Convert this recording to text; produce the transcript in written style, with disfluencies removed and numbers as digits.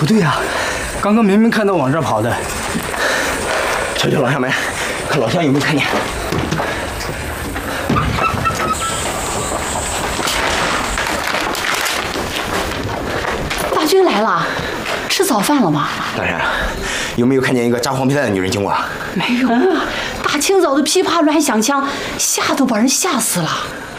不对呀，刚刚明明看到往这儿跑的。 瞧瞧楼上门，看老乡有没有看见。 大军来了，吃早饭了吗？ 当然了，有没有看见一个扎黄皮带的女人经过？ 没有啊，大清早的噼啪乱响枪，吓都把人吓死了。